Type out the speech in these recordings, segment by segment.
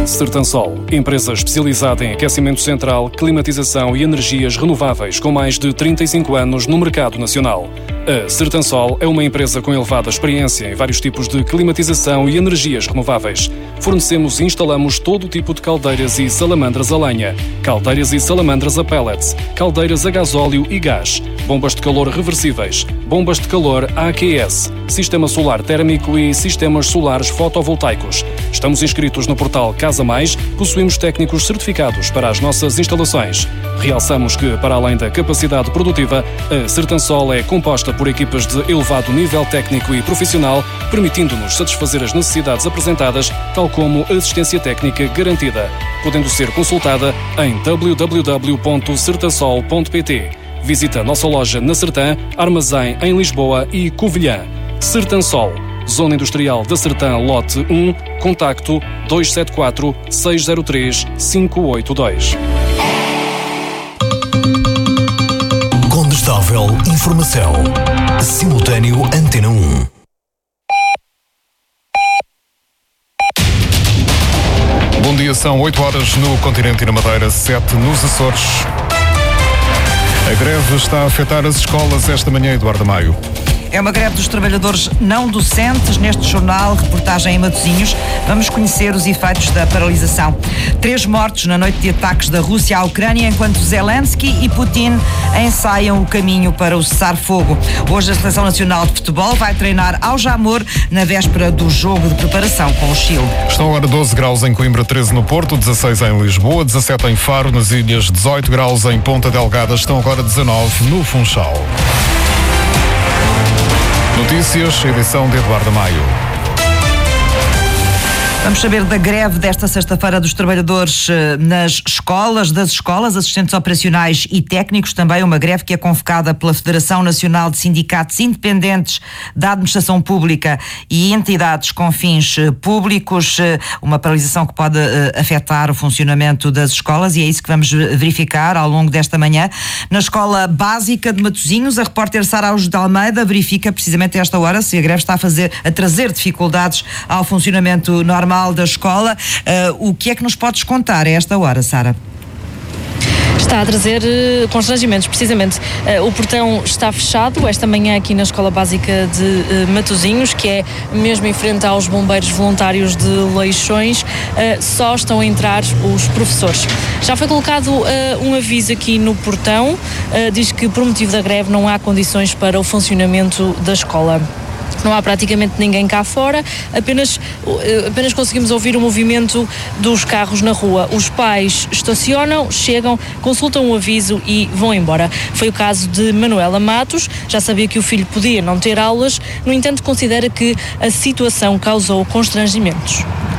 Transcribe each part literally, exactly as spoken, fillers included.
Sertansol, empresa especializada em aquecimento central, climatização e energias renováveis com mais de trinta e cinco anos no mercado nacional. A Sertansol é uma empresa com elevada experiência em vários tipos de climatização e energias renováveis. Fornecemos e instalamos todo tipo de caldeiras e salamandras a lenha, caldeiras e salamandras a pellets, caldeiras a gasóleo e gás, bombas de calor reversíveis, bombas de calor A Q S, sistema solar térmico e sistemas solares fotovoltaicos. Estamos inscritos no portal Casa Mais, possuímos técnicos certificados para as nossas instalações. Realçamos que, para além da capacidade produtiva, a Sertansol é composta por equipas de elevado nível técnico e profissional, permitindo-nos satisfazer as necessidades apresentadas, tal como assistência técnica garantida, podendo ser consultada em w w w ponto sertansol ponto p t. Visita a nossa loja na Sertã, Armazém em Lisboa e Covilhã. Sertansol, Zona Industrial da Sertã, lote um, contacto dois sete quatro, seis zero três, cinco oito dois. Condestável Informação. Simultâneo Antena um. Bom dia, são oito horas no continente e na Madeira, sete nos Açores. A greve está a afetar as escolas esta manhã, Eduardo Maio. É uma greve dos trabalhadores não docentes. Neste jornal, reportagem em Matosinhos, vamos conhecer os efeitos da paralisação. Três mortos na noite de ataques da Rússia à Ucrânia, enquanto Zelensky e Putin ensaiam o caminho para o cessar-fogo. Hoje a Seleção Nacional de Futebol vai treinar ao Jamor na véspera do jogo de preparação com o Chile. Estão agora doze graus em Coimbra, treze no Porto, dezasseis em Lisboa, dezassete em Faro, nas ilhas, dezoito graus em Ponta Delgada, estão agora dezanove no Funchal. Notícias, edição de Eduardo Maio. Vamos saber da greve desta sexta-feira dos trabalhadores nas escolas, das escolas, assistentes operacionais e técnicos. Também uma greve que é convocada pela Federação Nacional de Sindicatos Independentes da Administração Pública e entidades com fins públicos. Uma paralisação que pode afetar o funcionamento das escolas, e é isso que vamos verificar ao longo desta manhã. Na Escola Básica de Matosinhos, a repórter Sara Araújo de Almeida verifica precisamente a esta hora se a greve está a, fazer, a trazer dificuldades ao funcionamento normal da escola. Uh, o que é que nos podes contar a esta hora, Sara? Está a trazer uh, constrangimentos, precisamente. Uh, o portão está fechado esta manhã aqui na Escola Básica de uh, Matosinhos, que é mesmo em frente aos bombeiros voluntários de Leixões. Uh, só estão a entrar os professores. Já foi colocado uh, um aviso aqui no portão, uh, diz que por motivo da greve não há condições para o funcionamento da escola. Não há praticamente ninguém cá fora, apenas, apenas conseguimos ouvir o movimento dos carros na rua. Os pais estacionam, chegam, consultam o aviso e vão embora. Foi o caso de Manuela Matos, já sabia que o filho podia não ter aulas, no entanto considera que a situação causou constrangimentos.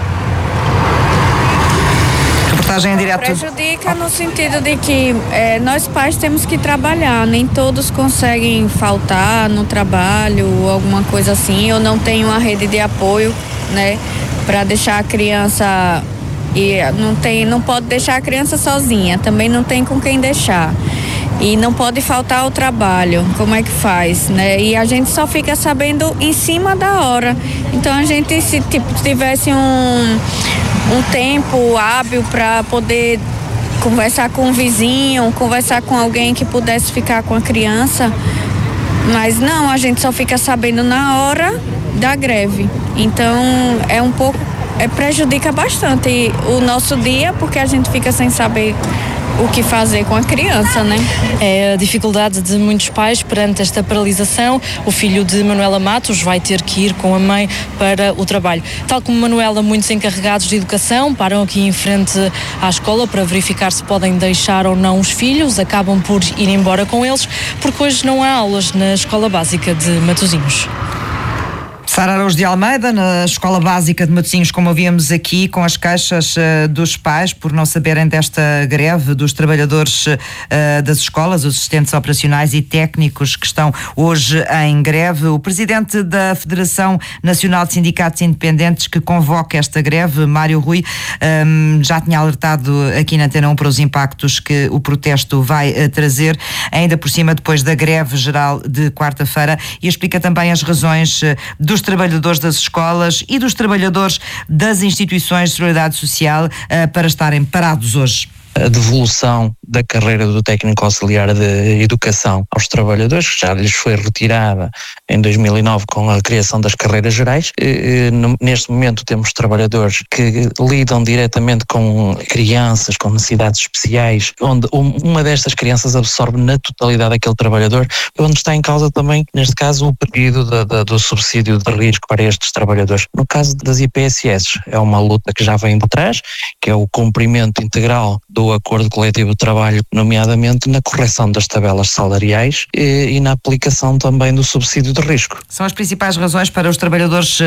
Reportagem em direto. Prejudica no sentido de que é, nós pais temos que trabalhar, nem todos conseguem faltar no trabalho ou alguma coisa assim, ou não tem uma rede de apoio, né, para deixar a criança, e não tem, não pode deixar a criança sozinha, também não tem com quem deixar. E não pode faltar ao trabalho, como é que faz, né? E a gente só fica sabendo em cima da hora. Então a gente, se tipo, tivesse um, um tempo hábil para poder conversar com um vizinho, conversar com alguém que pudesse ficar com a criança, mas não, a gente só fica sabendo na hora da greve. Então é um pouco, é, prejudica bastante o nosso dia, porque a gente fica sem saber o que fazer com a criança, né? É a dificuldade de muitos pais perante esta paralisação. O filho de Manuela Matos vai ter que ir com a mãe para o trabalho. Tal como Manuela, muitos encarregados de educação param aqui em frente à escola para verificar se podem deixar ou não os filhos, acabam por ir embora com eles, porque hoje não há aulas na Escola Básica de Matosinhos. Sara Araújo de Almeida, na Escola Básica de Matosinhos, como ouvíamos aqui, com as queixas uh, dos pais por não saberem desta greve dos trabalhadores uh, das escolas, os assistentes operacionais e técnicos que estão hoje em greve. O presidente da Federação Nacional de Sindicatos Independentes que convoca esta greve, Mário Rui, um, já tinha alertado aqui na Antena um para os impactos que o protesto vai uh, trazer, ainda por cima depois da greve geral de quarta-feira, e explica também as razões uh, dos trabalhadores das escolas e dos trabalhadores das instituições de solidariedade social uh, para estarem parados hoje. A devolução da carreira do técnico auxiliar de educação aos trabalhadores, que já lhes foi retirada em dois mil e nove com a criação das carreiras gerais. Neste momento temos trabalhadores que lidam diretamente com crianças com necessidades especiais, onde uma destas crianças absorve na totalidade aquele trabalhador, onde está em causa também, neste caso, o pedido da, da, do subsídio de risco para estes trabalhadores. No caso das I P S S, é uma luta que já vem de trás, que é o cumprimento integral do acordo coletivo de trabalho, nomeadamente na correção das tabelas salariais e, e na aplicação também do subsídio de risco. São as principais razões para os trabalhadores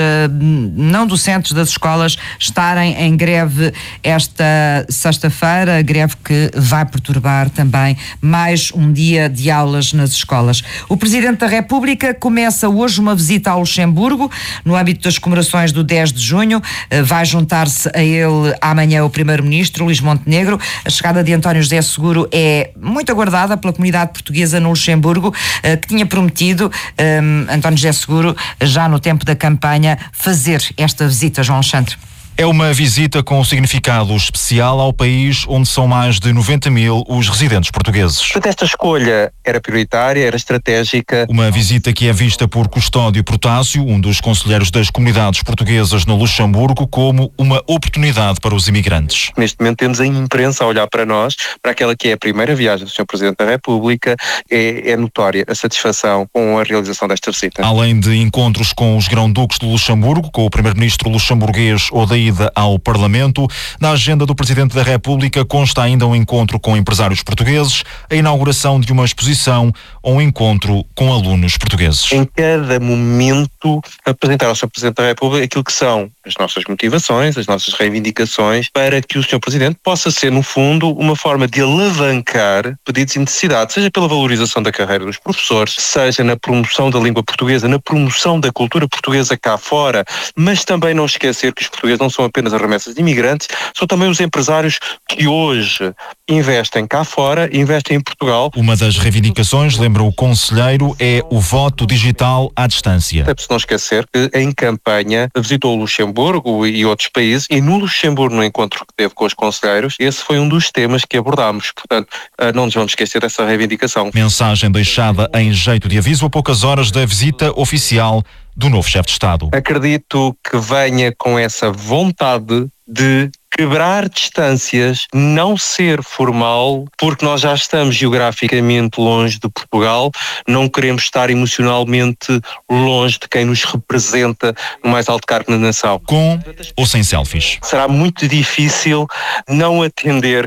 não docentes das escolas estarem em greve esta sexta-feira, greve que vai perturbar também mais um dia de aulas nas escolas. O Presidente da República começa hoje uma visita ao Luxemburgo, no âmbito das comemorações do dez de junho, vai juntar-se a ele amanhã o Primeiro-Ministro Luís Montenegro. A chegada de António José Seguro é muito aguardada pela comunidade portuguesa no Luxemburgo, que tinha prometido, um, António José Seguro, já no tempo da campanha, fazer esta visita, João Alexandre. É uma visita com um significado especial ao país onde são mais de noventa mil os residentes portugueses. Portanto, esta escolha era prioritária, era estratégica. Uma visita que é vista por Custódio Protásio, um dos conselheiros das comunidades portuguesas no Luxemburgo, como uma oportunidade para os imigrantes. Neste momento temos a imprensa a olhar para nós, para aquela que é a primeira viagem do senhor Presidente da República. É, é notória a satisfação com a realização desta visita. Além de encontros com os grão-duques do Luxemburgo, com o primeiro-ministro luxemburguês Odaí ao Parlamento, na agenda do Presidente da República consta ainda um encontro com empresários portugueses, a inauguração de uma exposição ou um encontro com alunos portugueses. Em cada momento apresentar ao senhor Presidente da República aquilo que são as nossas motivações, as nossas reivindicações, para que o senhor Presidente possa ser, no fundo, uma forma de alavancar pedidos e necessidades, seja pela valorização da carreira dos professores, seja na promoção da língua portuguesa, na promoção da cultura portuguesa cá fora, mas também não esquecer que os portugueses não são apenas as remessas de imigrantes, são também os empresários que hoje investem cá fora, investem em Portugal. Uma das reivindicações, lembra o conselheiro, é o voto digital à distância. É preciso não esquecer que em campanha visitou o Luxemburgo e outros países, e no Luxemburgo, no encontro que teve com os conselheiros, esse foi um dos temas que abordámos. Portanto, não nos vamos esquecer dessa reivindicação. Mensagem deixada em jeito de aviso a poucas horas da visita oficial do novo chefe de Estado. Acredito que venha com essa vontade de quebrar distâncias, não ser formal, porque nós já estamos geograficamente longe de Portugal, não queremos estar emocionalmente longe de quem nos representa no mais alto cargo na nação. Com ou sem selfies? Será muito difícil não atender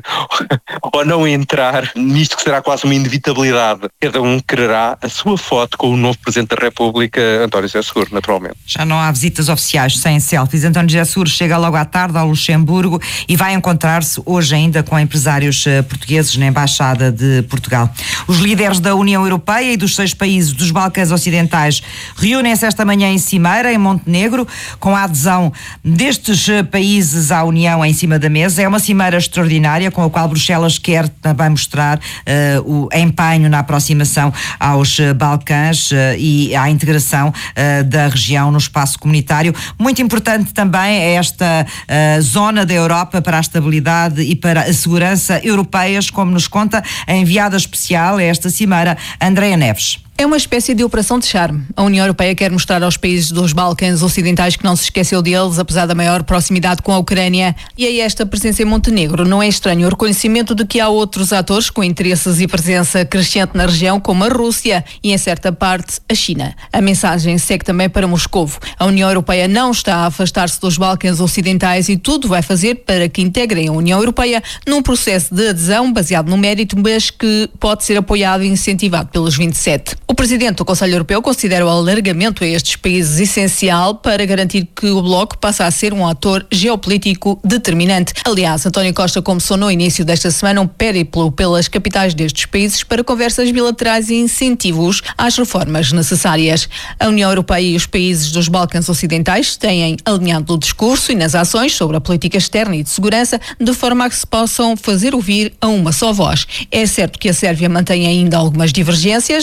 ou não entrar nisto que será quase uma inevitabilidade. Cada um quererá a sua foto com o novo Presidente da República, António José Seguro, naturalmente. Já não há visitas oficiais sem selfies. António José Seguro chega logo à tarde ao Luxemburgo e vai encontrar-se hoje ainda com empresários uh, portugueses na Embaixada de Portugal. Os líderes da União Europeia e dos seis países dos Balcãs Ocidentais reúnem-se esta manhã em Cimeira, em Montenegro, com a adesão destes uh, países à União em cima da mesa. É uma cimeira extraordinária com a qual Bruxelas quer também mostrar uh, o empenho na aproximação aos uh, Balcãs uh, e à integração uh, da região no espaço comunitário. Muito importante também é esta uh, zona da Europa para a estabilidade e para a segurança europeias, como nos conta a enviada especial a esta cimeira, Andreia Neves. É uma espécie de operação de charme. A União Europeia quer mostrar aos países dos Balcãs Ocidentais que não se esqueceu deles, apesar da maior proximidade com a Ucrânia. E aí esta presença em Montenegro não é estranho o reconhecimento de que há outros atores com interesses e presença crescente na região, como a Rússia e, em certa parte, a China. A mensagem segue também para Moscovo. A União Europeia não está a afastar-se dos Balcãs Ocidentais e tudo vai fazer para que integrem a União Europeia num processo de adesão baseado no mérito, mas que pode ser apoiado e incentivado pelos vinte e sete. O Presidente do Conselho Europeu considera o alargamento a estes países essencial para garantir que o Bloco passa a ser um ator geopolítico determinante. Aliás, António Costa começou no início desta semana um périplo pelas capitais destes países para conversas bilaterais e incentivos às reformas necessárias. A União Europeia e os países dos Balcãs Ocidentais têm alinhado no discurso e nas ações sobre a política externa e de segurança, de forma a que se possam fazer ouvir a uma só voz. É certo que a Sérvia mantém ainda algumas divergências. Belgrado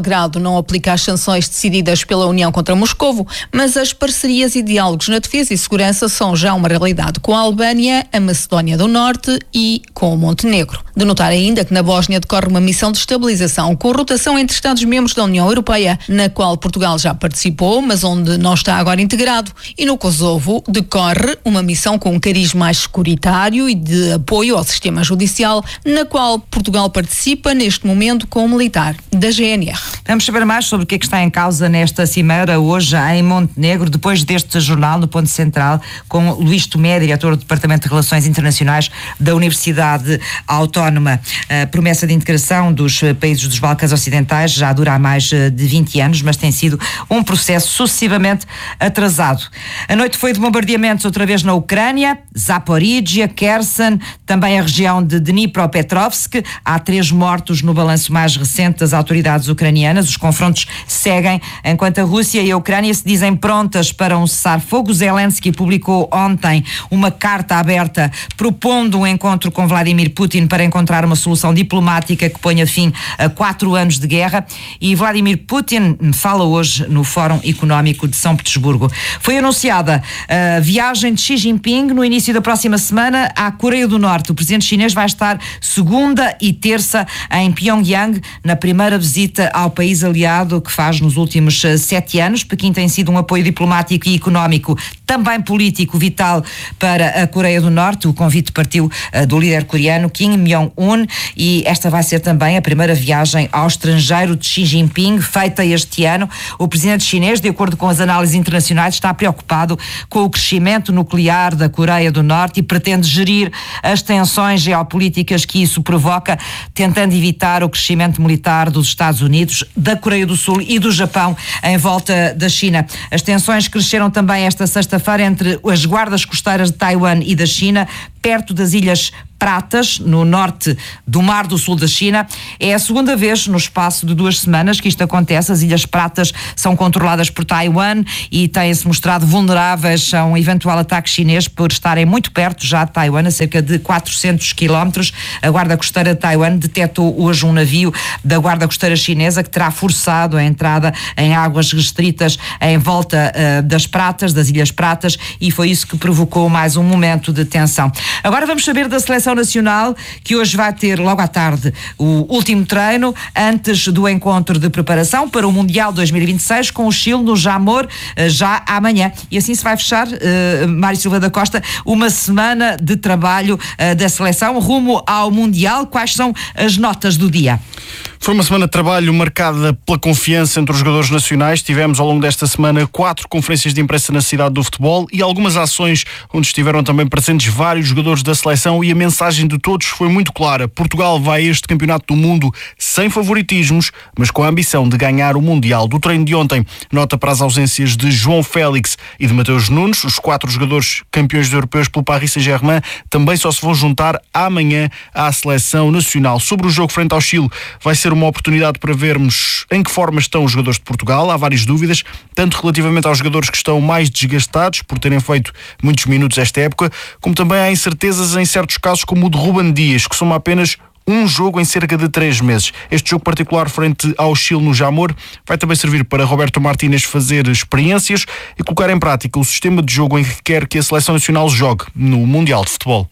Belgrado não aplica as sanções decididas pela União contra Moscovo, mas as parcerias e diálogos na defesa e segurança são já uma realidade com a Albânia, a Macedónia do Norte e com o Montenegro. De notar ainda que na Bósnia decorre uma missão de estabilização com rotação entre Estados-membros da União Europeia, na qual Portugal já participou, mas onde não está agora integrado. E no Kosovo decorre uma missão com um cariz mais securitário e de apoio ao sistema judicial, na qual Portugal participa neste momento com o militar da G N R. Vamos saber mais sobre o que é que está em causa nesta cimeira hoje em Montenegro, depois deste jornal no Ponto Central, com Luís Tomé, diretor do Departamento de Relações Internacionais da Universidade Autónoma. A promessa de integração dos países dos Balcãs Ocidentais já dura há mais de vinte anos, mas tem sido um processo sucessivamente atrasado. A noite foi de bombardeamentos outra vez na Ucrânia, Zaporíjia, Kherson, também a região de Dnipropetrovsk. Há três mortos no balanço mais recente das autoridades ucranianas. Os confrontos seguem enquanto a Rússia e a Ucrânia se dizem prontas para um cessar-fogo. Zelensky publicou ontem uma carta aberta propondo um encontro com Vladimir Putin para encontrar uma solução diplomática que ponha fim a quatro anos de guerra, e Vladimir Putin fala hoje no Fórum Económico de São Petersburgo. Foi anunciada a viagem de Xi Jinping no início da próxima semana à Coreia do Norte. O presidente chinês vai estar segunda e terça em Pyongyang, na primeira visita ao país aliado que faz nos últimos sete anos. Pequim tem sido um apoio diplomático e económico, também político, vital para a Coreia do Norte. O convite partiu uh, do líder coreano Kim Jong-un, e esta vai ser também a primeira viagem ao estrangeiro de Xi Jinping feita este ano. O presidente chinês, de acordo com as análises internacionais, está preocupado com o crescimento nuclear da Coreia do Norte e pretende gerir as tensões geopolíticas que isso provoca, tentando evitar o crescimento militar dos Estados Unidos, da Coreia do Sul e do Japão em volta da China. As tensões cresceram também esta sexta-feira entre as guardas costeiras de Taiwan e da China, perto das Ilhas Pratas, no norte do Mar do Sul da China. É a segunda vez no espaço de duas semanas que isto acontece. As Ilhas Pratas são controladas por Taiwan e têm-se mostrado vulneráveis a um eventual ataque chinês por estarem muito perto já de Taiwan, a cerca de quatrocentos quilómetros. A Guarda Costeira de Taiwan detectou hoje um navio da Guarda Costeira chinesa que terá forçado a entrada em águas restritas em volta uh, das Pratas, das Ilhas Pratas, e foi isso que provocou mais um momento de tensão. Agora vamos saber da seleção nacional, que hoje vai ter logo à tarde o último treino antes do encontro de preparação para o Mundial dois mil e vinte e seis com o Chile no Jamor, já amanhã. E assim se vai fechar, uh, Mário Silva da Costa, uma semana de trabalho uh, da seleção rumo ao Mundial. Quais são as notas do dia? Foi uma semana de trabalho marcada pela confiança entre os jogadores nacionais. Tivemos ao longo desta semana quatro conferências de imprensa na cidade do futebol e algumas ações onde estiveram também presentes vários jogadores da seleção, e a mensagem de todos foi muito clara. Portugal vai a este campeonato do mundo sem favoritismos, mas com a ambição de ganhar o Mundial. Do treino de ontem, nota para as ausências de João Félix e de Mateus Nunes. Os quatro jogadores campeões europeus pelo Paris Saint-Germain também só se vão juntar amanhã à seleção nacional. Sobre o jogo frente ao Chile, vai ser uma oportunidade para vermos em que forma estão os jogadores de Portugal. Há várias dúvidas, tanto relativamente aos jogadores que estão mais desgastados por terem feito muitos minutos esta época, como também há incertezas em certos casos como o de Ruben Dias, que soma apenas um jogo em cerca de três meses. Este jogo particular frente ao Chile no Jamor vai também servir para Roberto Martínez fazer experiências e colocar em prática o sistema de jogo em que quer que a seleção nacional jogue no Mundial de Futebol.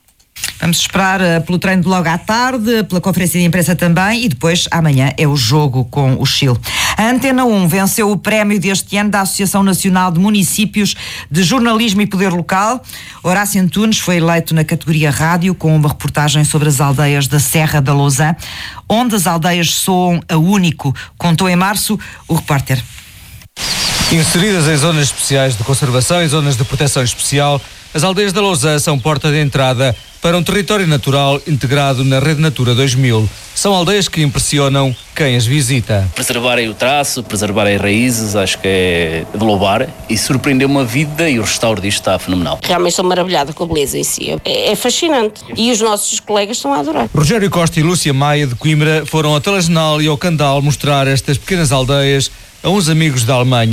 Vamos esperar uh, pelo treino de logo à tarde, pela conferência de imprensa também, e depois amanhã é o jogo com o Chile. A Antena um venceu o prémio deste ano da Associação Nacional de Municípios de Jornalismo e Poder Local. Horácio Antunes foi eleito na categoria rádio com uma reportagem sobre as aldeias da Serra da Lousã, onde as aldeias soam a único, contou em março o repórter. Inseridas em zonas especiais de conservação e zonas de proteção especial, as aldeias da Lousã são porta de entrada para um território natural integrado na Rede Natura dois mil. São aldeias que impressionam quem as visita. Preservarem o traço, preservarem raízes, acho que é de louvar, e surpreendeu-me a vida, e o restauro disto está fenomenal. Realmente estou maravilhada com a beleza em si, é, é fascinante, e os nossos colegas estão a adorar. Rogério Costa e Lúcia Maia de Coimbra foram ao Telejornal e ao Candal mostrar estas pequenas aldeias a uns amigos da Alemanha.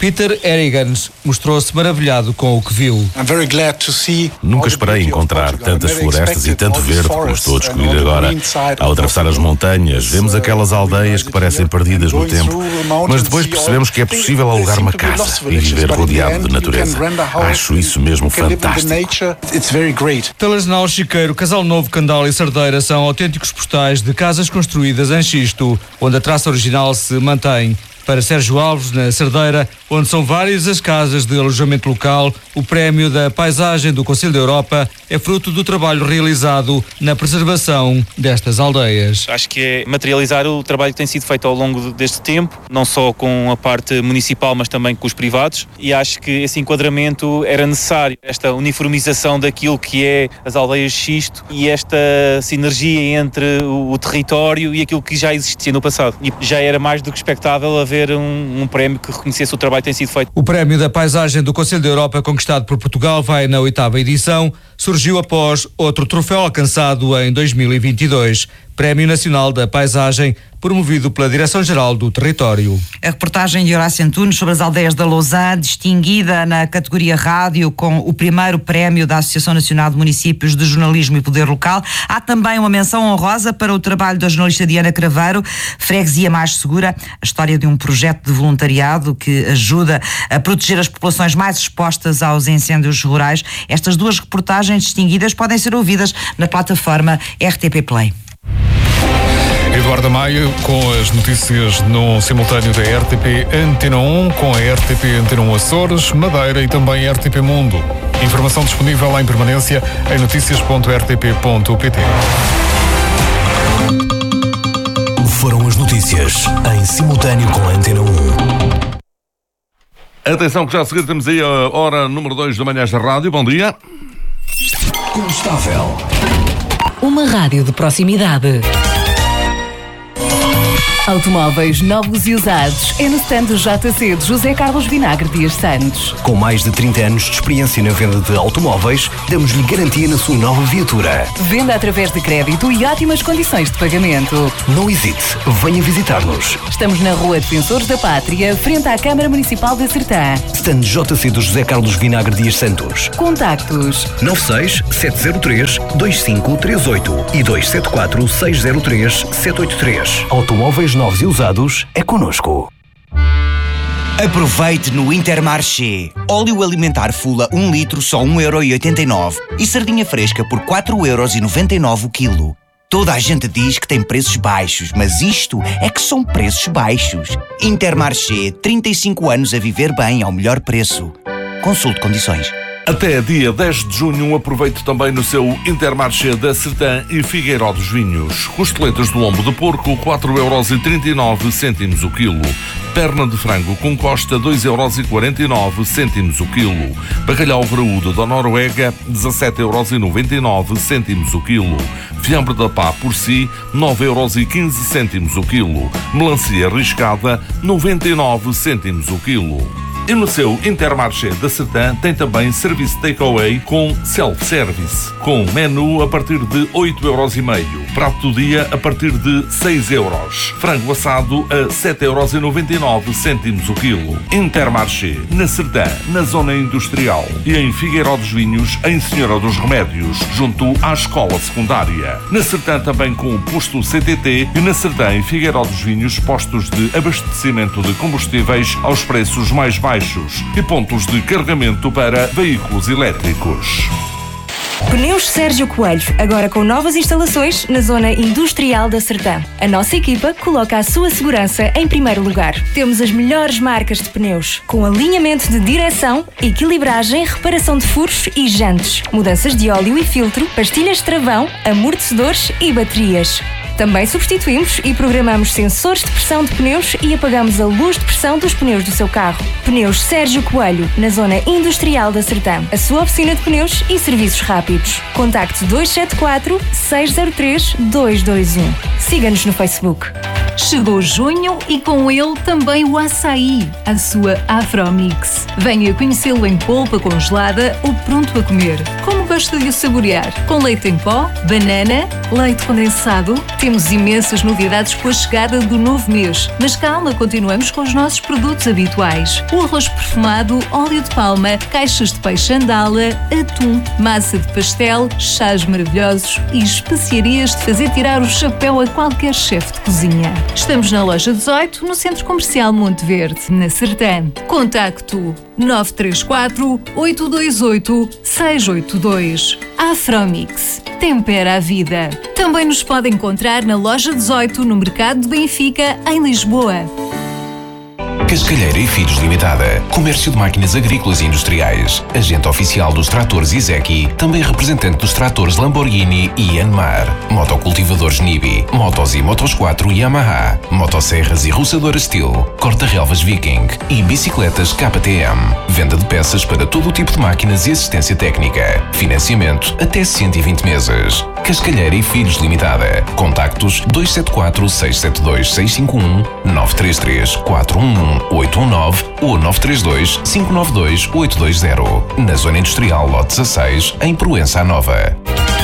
Peter Erigans mostrou-se maravilhado com o que viu. Nunca esperei encontrar tantas florestas e tanto verde como estou a descobrir agora. Ao atravessar as montanhas, vemos aquelas aldeias que parecem perdidas no tempo, mas depois percebemos que é possível alugar uma casa e viver rodeado de natureza. Acho isso mesmo fantástico. Telesnal, Chiqueiro, Casal Novo, Candal e Sardeira são autênticos postais de casas construídas em xisto, onde a traça original se mantém. Para Sérgio Alves, na Sardeira, onde são várias as casas de alojamento local, o prémio da paisagem do Conselho da Europa é fruto do trabalho realizado na preservação destas aldeias. Acho que é materializar o trabalho que tem sido feito ao longo deste tempo, não só com a parte municipal, mas também com os privados, e acho que esse enquadramento era necessário, esta uniformização daquilo que é as aldeias de xisto e esta sinergia entre o, o território e aquilo que já existia no passado. E já era mais do que expectável haver um, um prémio que reconhecesse o trabalho que tem sido feito. O prémio da paisagem do Conselho da Europa, conquistado por Portugal, vai na oitava edição, surgiu após outro troféu alcançado em dois mil e vinte e dois, Prémio Nacional da Paisagem, promovido pela Direção-Geral do Território. A reportagem de Horácio Antunes sobre as aldeias da Lousã, distinguida na categoria rádio com o primeiro prémio da Associação Nacional de Municípios de Jornalismo e Poder Local. Há também uma menção honrosa para o trabalho da jornalista Diana Craveiro, Freguesia Mais Segura, a história de um projeto de voluntariado que ajuda a proteger as populações mais expostas aos incêndios rurais. Estas duas reportagens distinguidas podem ser ouvidas na plataforma R T P Play. Eduardo Maia com as notícias no simultâneo da R T P Antena um, com a R T P Antena um Açores, Madeira e também R T P Mundo. Informação disponível em permanência em noticias ponto r t p ponto p t. Foram as notícias em simultâneo com a Antena um. Atenção que já a seguir temos aí a hora número dois da manhã da rádio. Bom dia. Constável. Uma rádio de proximidade. Automóveis novos e usados é no stand do J C de José Carlos Vinagre Dias Santos. Com mais de trinta anos de experiência na venda de automóveis, damos-lhe garantia na sua nova viatura. Venda através de crédito e ótimas condições de pagamento. Não hesite, venha visitar-nos. Estamos na Rua Defensores da Pátria, frente à Câmara Municipal de Sertã. Stand J C do José Carlos Vinagre Dias Santos. Contactos nove seis sete zero três dois cinco três oito e dois sete quatro seis zero três sete oito três. Automóveis novos e usados é connosco. Aproveite no Intermarché. Óleo alimentar Fula um litro só um euro e oitenta e nove e sardinha fresca por quatro euros e noventa e nove o quilo. Toda a gente diz que tem preços baixos, mas isto é que são preços baixos. Intermarché, trinta e cinco anos a viver bem ao melhor preço. Consulte condições. Até dia dez de junho, aproveite também no seu Intermarché da Sertã e Figueiró dos Vinhos. Costeletas de lombo de porco, quatro euros e trinta e nove cêntimos o quilo. Perna de frango com costa, dois euros e quarenta e nove cêntimos o quilo. Bacalhau graúdo da Noruega, dezassete euros e noventa e nove cêntimos o quilo. Fiambre da pá por si, nove euros e quinze cêntimos o quilo. Melancia riscada, noventa e nove cêntimos o quilo. E no seu Intermarché da Sertã tem também serviço takeaway com self-service, com menu a partir de oito euros e meio, prato do dia a partir de seis euros, frango assado a sete euros e noventa e nove cêntimos o quilo. Intermarché, na Sertã, na zona industrial, e em Figueiró dos Vinhos, em Senhora dos Remédios, junto à escola secundária. Na Sertã também com o posto C T T e na Sertã e Figueiró dos Vinhos, postos de abastecimento de combustíveis aos preços mais baixos e pontos de carregamento para veículos elétricos. Pneus Sérgio Coelho, agora com novas instalações na zona industrial da Sertã. A nossa equipa coloca a sua segurança em primeiro lugar. Temos as melhores marcas de pneus, com alinhamento de direção, equilibragem, reparação de furos e jantes, mudanças de óleo e filtro, pastilhas de travão, amortecedores e baterias. Também substituímos e programamos sensores de pressão de pneus e apagamos a luz de pressão dos pneus do seu carro. Pneus Sérgio Coelho, na zona industrial da Sertã. A sua oficina de pneus e serviços rápidos. Contacte dois sete quatro, seis zero três, dois dois um. Siga-nos no Facebook. Chegou junho e com ele também o açaí, a sua Afromix. Venha conhecê-lo em polpa congelada ou pronto a comer, como basta de o saborear. Com leite em pó, banana, leite condensado, temos imensas novidades com a chegada do novo mês. Mas calma, continuamos com os nossos produtos habituais. O arroz perfumado, óleo de palma, caixas de peixe andala, atum, massa de pastel, chás maravilhosos e especiarias de fazer tirar o chapéu a qualquer chefe de cozinha. Estamos na loja dezoito, no Centro Comercial Monte Verde, na Sertã. Contacto nove três quatro, oito dois oito, seis oito dois. Afromix. Tempera a vida. Também nos pode encontrar na loja dezoito, no Mercado de Benfica, em Lisboa. Cascalheira e Filhos Limitada. Comércio de máquinas agrícolas e industriais. Agente oficial dos tratores Izeki. Também representante dos tratores Lamborghini e Yanmar. Motocultivadores Nibi. Motos e Motos quatro Yamaha. Motosserras e roçadoras Steel. Corta-relvas Viking. E bicicletas K T M. Venda de peças para todo o tipo de máquinas e assistência técnica. Financiamento até cento e vinte meses. Cascalheira e Filhos Limitada. Contactos dois sete quatro, seis sete dois, seis cinco um, nove três três, quatro um um, oito um nove ou nove três dois, cinco nove dois, oito dois zero. Na Zona Industrial Lote dezasseis, em Proença Nova.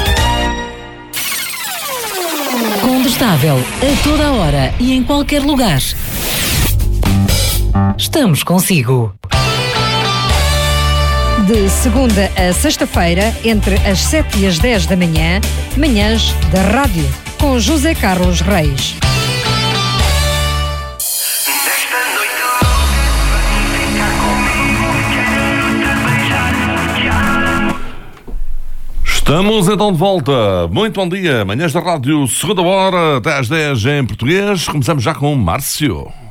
Condestável, a toda a hora e em qualquer lugar. Estamos consigo. De segunda a sexta-feira, entre as sete e as dez da manhã, manhãs da rádio, com José Carlos Reis. Estamos então de volta. Muito bom dia. Manhãs da rádio, segunda hora, até às dez em português. Começamos já com o Márcio.